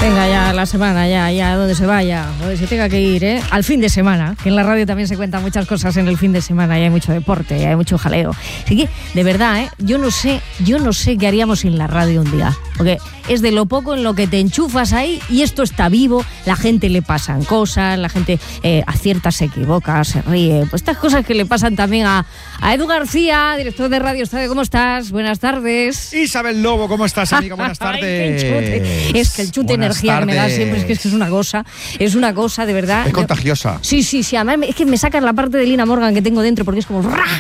Venga ya, la semana, ya, donde se vaya, donde se tenga que ir, al fin de semana, que en la radio también se cuentan muchas cosas en el fin de semana, y hay mucho deporte, y hay mucho jaleo. Así que, de verdad, yo no sé qué haríamos sin la radio un día, porque es de lo poco en lo que te enchufas ahí y esto está vivo, la gente le pasan cosas, la gente acierta, se equivoca, se ríe, pues estas cosas que le pasan también a Edu García, director de Radio Estadio. ¿Cómo estás? Buenas tardes. Isabel Lobo, ¿cómo estás, amiga? Buenas tardes. Ay, es que el chute de energía que me da siempre es que es una cosa, de verdad. Es contagiosa. Sí, además es que me sacas la parte de Lina Morgan que tengo dentro, porque es como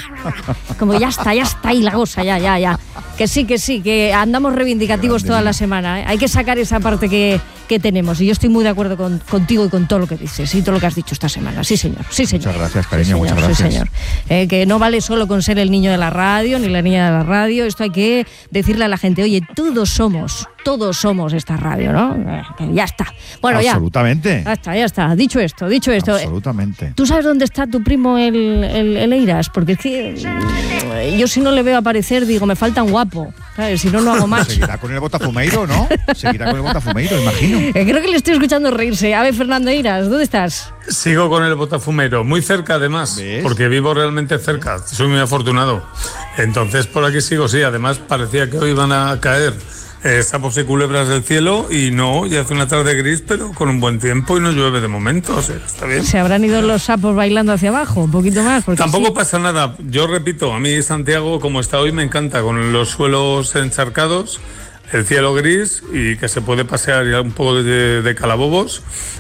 ya está ahí la cosa, ya. Que sí, que andamos reivindicativos toda la semana, Hay que sacar esa parte que tenemos, y yo estoy muy de acuerdo contigo y con todo lo que dices y todo lo que has dicho esta semana. Sí, señor. Muchas gracias, cariño, muchas gracias. Sí, señor. Que no vale solo con ser el niño de la radio ni la niña de la radio, esto hay que decirle a la gente, oye, todos somos esta radio, ¿no? Que ya está. Bueno, absolutamente. Ya está. Dicho esto. Absolutamente. ¿Tú sabes dónde está tu primo el Eiras? Porque es que yo si no le veo aparecer, digo, me falta un guapo, ¿sabes? Si no hago más. Seguirá con el Botafumeiro, ¿no? Imagino. Creo que le estoy escuchando reírse. A ver, Fernando Eiras, ¿dónde estás? Sigo con el Botafumeiro, muy cerca además, ¿ves? Porque vivo realmente cerca, soy muy afortunado. Entonces por aquí sigo, sí, además parecía que hoy iban a caer sapos y culebras del cielo y no, ya hace una tarde gris, pero con un buen tiempo y no llueve de momento, o sea, está bien. ¿Se habrán ido los sapos bailando hacia abajo un poquito más? Tampoco pasa nada, yo repito, a mí Santiago como está hoy me encanta, con los suelos encharcados, el cielo gris y que se puede pasear ya un poco de calabobos.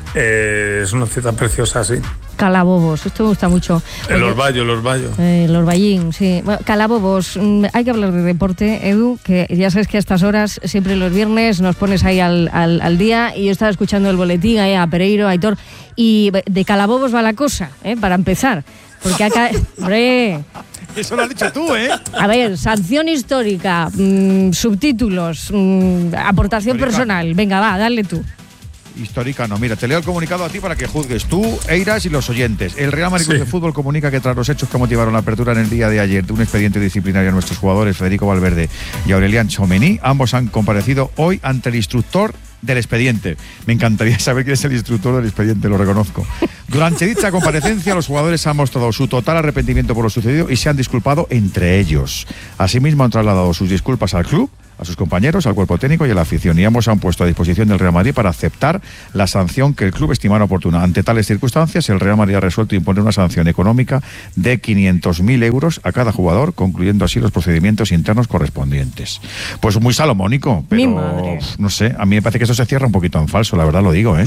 Es una ciudad preciosa, sí. Calabobos, esto me gusta mucho. El Orvallo. El Orballín, sí. Bueno, Calabobos, hay que hablar de deporte, Edu, que ya sabes que a estas horas, siempre los viernes, nos pones ahí al día, y yo estaba escuchando el boletín a Pereiro, a Aitor, y de Calabobos va la cosa, para empezar. Porque acá... ¡Hombre! Eso lo has dicho tú, A ver, sanción histórica, subtítulos, aportación personal. Venga, va, dale tú. Histórica no. Mira, te leo el comunicado a ti para que juzgues tú, Eiras y los oyentes. El Real Madrid de Fútbol comunica que tras los hechos que motivaron la apertura en el día de ayer de un expediente disciplinario a nuestros jugadores Federico Valverde y Aurelian Tchouameni, ambos han comparecido hoy ante el instructor del expediente. Me encantaría saber quién es el instructor del expediente, lo reconozco. Durante dicha comparecencia, los jugadores han mostrado su total arrepentimiento por lo sucedido y se han disculpado entre ellos. Asimismo, han trasladado sus disculpas al club, a sus compañeros, al cuerpo técnico y a la afición, y ambos se han puesto a disposición del Real Madrid para aceptar la sanción que el club estimara oportuna. Ante tales circunstancias, el Real Madrid ha resuelto imponer una sanción económica de 500.000 euros a cada jugador, concluyendo así los procedimientos internos correspondientes. Pues muy salomónico, pero no sé, a mí me parece que eso se cierra un poquito en falso, la verdad lo digo,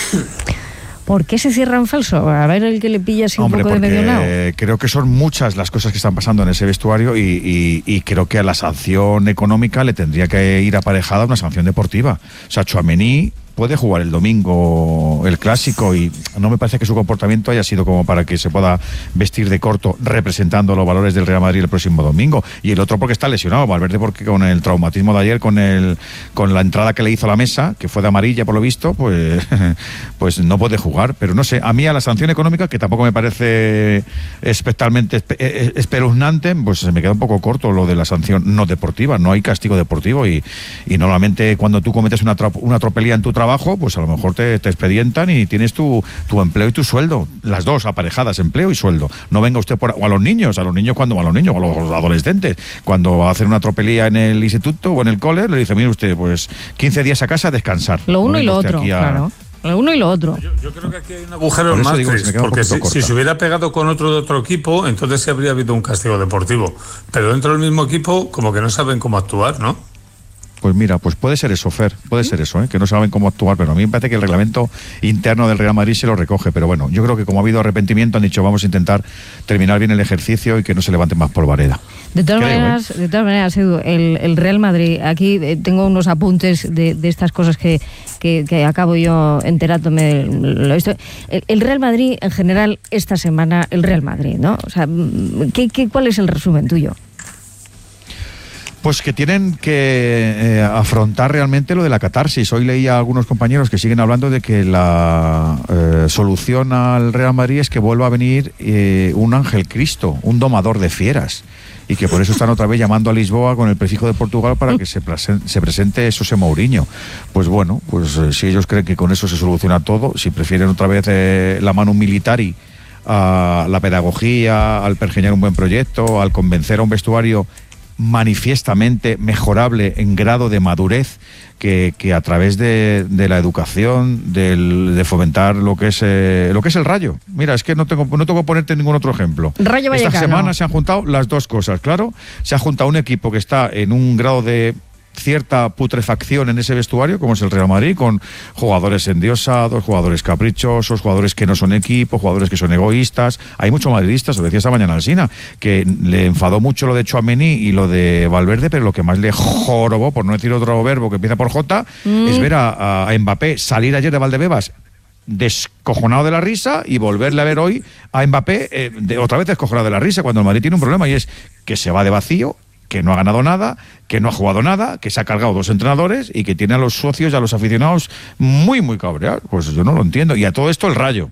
¿Por qué se cierra en falso? A ver el que le pilla así un poco de medio lado. Creo que son muchas las cosas que están pasando en ese vestuario y creo que a la sanción económica le tendría que ir aparejada una sanción deportiva. O sea, Tchouameni puede jugar el domingo el clásico y no me parece que su comportamiento haya sido como para que se pueda vestir de corto representando los valores del Real Madrid el próximo domingo. Y el otro porque está lesionado, Valverde, porque con el traumatismo de ayer, con la entrada que le hizo a la mesa, que fue de amarilla por lo visto, pues no puede jugar. Pero no sé, a mí a la sanción económica, que tampoco me parece especialmente espeluznante, pues se me queda un poco corto lo de la sanción no deportiva. No hay castigo deportivo y normalmente cuando tú cometes una tropelía en tu trabajo, pues a lo mejor te expedientan y tienes tu empleo y tu sueldo, las dos aparejadas, empleo y sueldo. No venga usted o a los niños, o a los adolescentes, cuando hacen una tropelía en el instituto o en el cole, le dice, mire usted, pues 15 días a casa a descansar. Lo uno y lo otro, claro. Lo uno y lo otro. Yo creo que aquí hay un agujero en Matrix, porque si se hubiera pegado con otro de otro equipo, entonces sí habría habido un castigo deportivo. Pero dentro del mismo equipo, como que no saben cómo actuar, ¿no? Pues mira, pues puede ser eso, Fer, puede ser eso, que no saben cómo actuar, pero a mí me parece que el reglamento interno del Real Madrid se lo recoge, pero bueno, yo creo que como ha habido arrepentimiento han dicho vamos a intentar terminar bien el ejercicio y que no se levante más polvareda. De todas maneras, Edu, el Real Madrid, aquí tengo unos apuntes de estas cosas que acabo yo enterándome. El Real Madrid, en general, esta semana, el Real Madrid, ¿no? O sea, ¿cuál es el resumen tuyo? Pues que tienen que afrontar realmente lo de la catarsis. Hoy leía a algunos compañeros que siguen hablando de que la solución al Real Madrid es que vuelva a venir un ángel Cristo, un domador de fieras. y que por eso están otra vez llamando a Lisboa con el prefijo de Portugal para que se presente José Mourinho. Pues bueno, pues si ellos creen que con eso se soluciona todo, si prefieren otra vez la mano militari a la pedagogía, al pergeñar un buen proyecto, al convencer a un vestuario manifiestamente mejorable en grado de madurez, que a través de la educación, de fomentar lo que es el Rayo. Mira, es que no tengo que ponerte ningún otro ejemplo. Rayo Vallecano. Esta semana se han juntado las dos cosas, claro. Se ha juntado un equipo que está en un grado de cierta putrefacción en ese vestuario, como es el Real Madrid, con jugadores endiosados, jugadores caprichosos, jugadores que no son equipo, jugadores que son egoístas. Hay muchos madridistas, lo decía esta mañana Alsina, que le enfadó mucho lo de Tchouaméni y lo de Valverde, pero lo que más le jorobó, por no decir otro verbo que empieza por J, es ver a Mbappé salir ayer de Valdebebas descojonado de la risa y volverle a ver hoy a Mbappé otra vez descojonado de la risa, cuando el Madrid tiene un problema, y es que se va de vacío, que no ha ganado nada, que no ha jugado nada, que se ha cargado 2 entrenadores y que tiene a los socios y a los aficionados muy, muy cabreados. Pues yo no lo entiendo. Y a todo esto el Rayo,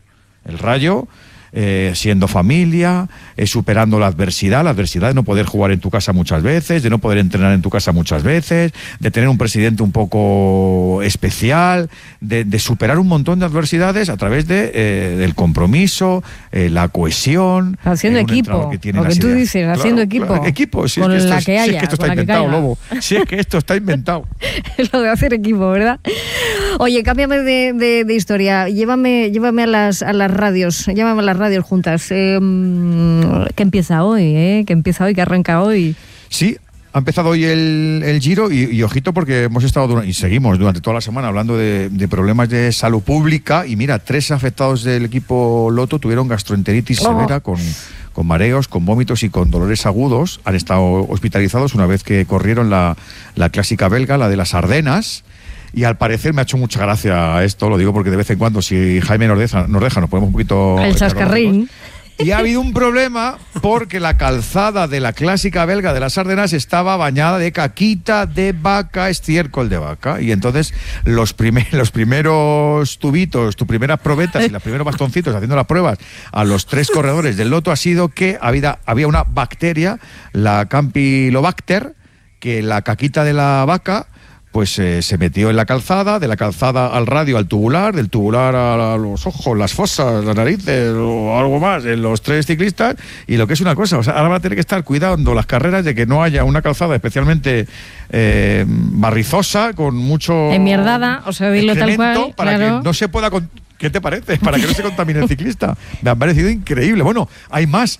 siendo familia, superando la adversidad de no poder jugar en tu casa muchas veces, de no poder entrenar en tu casa muchas veces, de tener un presidente un poco especial, de superar un montón de adversidades a través del compromiso, la cohesión. Haciendo equipo, lo que tú dices, haciendo equipo. Equipo, si con es que la que haya, si es que esto está inventado, Lobo. Si es que esto está inventado. Es lo de hacer equipo, ¿verdad? Oye, cámbiame de historia. Llévame a las radios. Llévame a las radios juntas. ¿Qué empieza hoy? ¿Qué arranca hoy? Sí, ha empezado hoy el Giro y ojito, porque hemos estado y seguimos durante toda la semana hablando de problemas de salud pública, y mira, 3 afectados del equipo Lotto tuvieron gastroenteritis severa con mareos, con vómitos y con dolores agudos. Han estado hospitalizados una vez que corrieron la clásica belga, la de las Ardenas. Y al parecer me ha hecho mucha gracia esto, lo digo porque de vez en cuando, si Jaime nos deja, nos ponemos un poquito... El chascarrín. Y ha habido un problema porque la calzada de la clásica belga de las Ardenas estaba bañada de caquita de vaca, estiércol de vaca. Y entonces los primeros tubitos, tus primeras probetas y los primeros bastoncitos haciendo las pruebas a los 3 corredores del Lotto ha sido que había una bacteria, la Campylobacter, que la caquita de la vaca pues se metió en la calzada, de la calzada al radio, al tubular, del tubular a los ojos, las fosas, las narices o algo más en los 3 ciclistas. Y lo que es una cosa, o sea, ahora van a tener que estar cuidando las carreras de que no haya una calzada especialmente barrizosa, con mucho... Enmierdada, o sea, dilo tal cual, para claro, que no se pueda... ¿Qué te parece? Para que no se contamine el ciclista. Me ha parecido increíble. Bueno, hay más.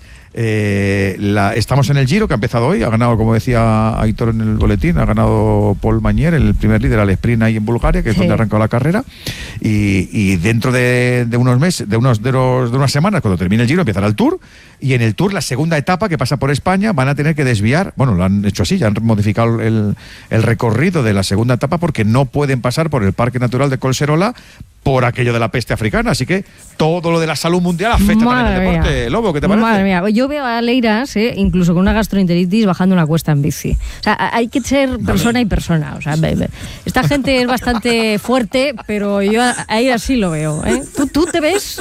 Estamos en el Giro, que ha empezado hoy. Ha ganado, como decía Aitor en el boletín, ha ganado Paul Magnier, el primer líder al sprint ahí en Bulgaria, que es donde ha arrancado la carrera. Y dentro de unos meses, de unas semanas, cuando termine el Giro, empezará el Tour. Y en el Tour, la segunda etapa, que pasa por España, van a tener que desviar. Bueno, lo han hecho así, ya han modificado el recorrido de la segunda etapa, porque no pueden pasar por el Parque Natural de Collserola por aquello de la peste africana. Así que todo lo de la salud mundial afecta también al deporte. Lobo, ¿qué te parece? Madre mía, yo veo a Leiras, incluso con una gastroenteritis, bajando una cuesta en bici. O sea, hay que ser persona y persona. O sea, esta gente es bastante fuerte, pero yo ahí así lo veo. ¿Tú te ves?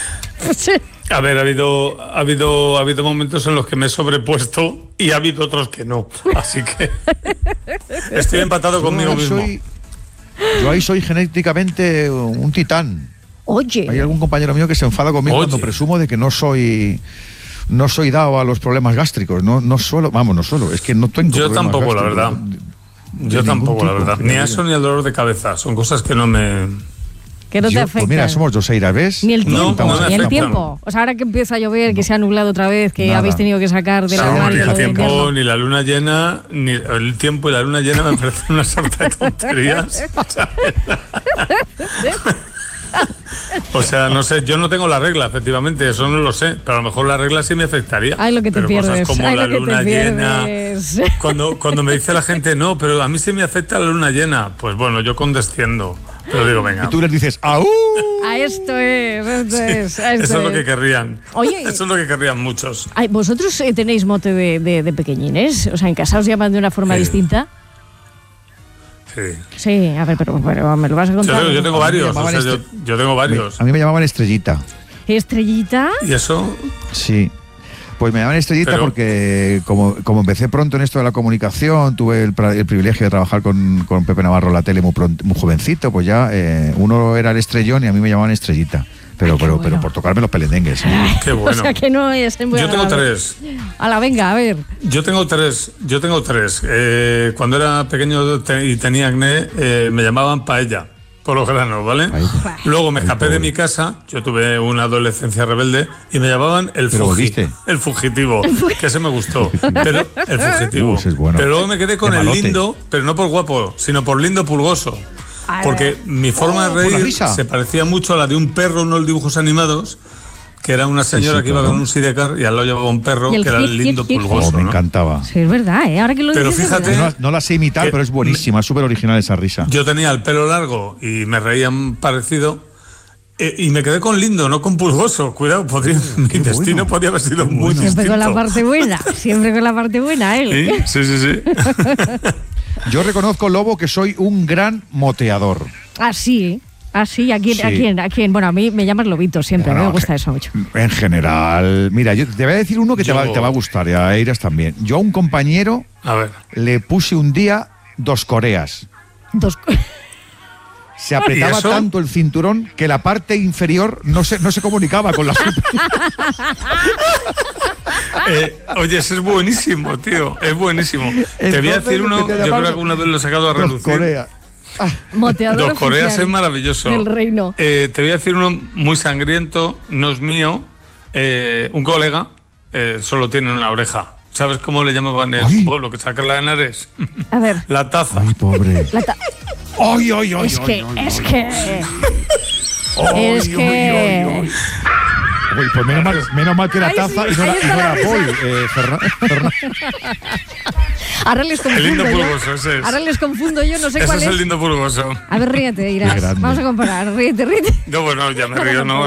A ver, ha habido momentos en los que me he sobrepuesto y ha habido otros que no. Así que estoy empatado conmigo mismo. Yo ahí soy genéticamente un titán. Oye. Hay algún compañero mío que se enfada conmigo cuando presumo de que no soy dado a los problemas gástricos. No suelo. Es que no tengo. Yo tampoco, la verdad. Yo tampoco, la verdad. Ni eso ni el dolor de cabeza. Son cosas que no me... Que no te afecta. Pues mira, somos Joseiras, ¿ves? Ni el tiempo, no ni el tiempo. O sea, ahora que empieza a llover, que se ha nublado otra vez, que habéis tenido que sacar del armario. Ni el tiempo, ni la luna llena, ni el tiempo y la luna llena me parecen una sarta de tonterías. O sea, no sé, yo no tengo la regla, efectivamente, eso no lo sé, pero a lo mejor la regla sí me afectaría. Ay, lo que te pero pierdes. Cosas como la luna llena. Cuando me dice la gente, no, pero a mí sí me afecta la luna llena, pues bueno, yo condesciendo. Pero digo, venga. Y tú les dices, ¡au! A esto es. Eso es lo que querrían. Oye, eso es lo que querrían muchos. Ay, ¿vosotros tenéis mote de pequeñines? O sea, ¿en casa os llaman de una forma distinta? Sí, a ver, pero me lo vas a contar. Yo tengo varios, yo tengo varios. A mí me llamaban Estrellita. ¿Estrellita? ¿Y eso? Sí. Pues me llaman Estrellita porque como empecé pronto en esto de la comunicación, tuve el privilegio de trabajar con Pepe Navarro en la tele muy jovencito, pues ya uno era el Estrellón y a mí me llamaban Estrellita. Pero por tocarme los pelendengues. Qué bueno. O sea que no es muy Yo tengo agradable. 3. Hala, venga, a ver. Yo tengo tres. Cuando era pequeño y tenía acné, me llamaban Paella, por los granos, ¿vale? Paella. Luego me escapé de mi casa, yo tuve una adolescencia rebelde, y me llamaban el fugitivo, que ese me gustó. Pero el fugitivo. Ese es bueno. Pero luego me quedé con el lindo, pero no por guapo, sino por lindo pulgoso. Porque mi forma de reír se parecía mucho a la de un perro, unos dibujos animados, que era una señora que iba con un sidecar y al lado llevaba un perro que era el lindo pulgoso. Me encantaba. Sí, es verdad, ¿eh? Ahora que lo Pero dices, fíjate, no la sé imitar, pero es buenísima, es súper original esa risa. Yo tenía el pelo largo y me reían parecido. Y me quedé con lindo, no con pulgoso. Cuidado, mi destino podría haber sido muy distinto. Siempre con la parte buena, siempre con la parte buena, él. Sí. Yo reconozco, Lobo, que soy un gran moteador. Así, ¿a quién? Bueno, a mí me llamas Lobito siempre, a mí me gusta eso mucho. En general, mira, yo te voy a decir uno que te va a gustar, y a Eiras también. Yo a un compañero le puse un día 2 coreas. Se apretaba tanto el cinturón que la parte inferior no se comunicaba con la superior. Oye, ese es buenísimo, tío. Es buenísimo. Te voy a decir uno, yo creo que alguna vez lo he sacado a relucir. 2 coreas. Moteador 2 coreas es maravilloso. del reino. Te voy a decir uno muy sangriento, no es mío. Un colega solo tiene una oreja. ¿Sabes cómo le llamaban en el pueblo que saca la de Henares? A ver. La taza. Ay, pobre. ¡Ay! Es que... Uy, pues menos mal que era taza y no era Paul, Fernando. Ahora les confundo. El lindo yo. pulgoso, ese es. Ahora les confundo yo, no sé Ese cuál es es. el lindo pulgoso. A ver, ríete, Irás. Vamos a comparar. Ríete. No, bueno, ya me río, no.